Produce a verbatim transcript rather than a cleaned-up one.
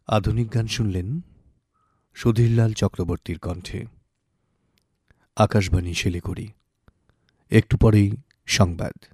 আধুনিক গান শুনলেন সুধীরলাল চক্রবর্তীর কণ্ঠে। আকাশবাণী শিলিগুড়ি। একটু পরেই সংবাদ।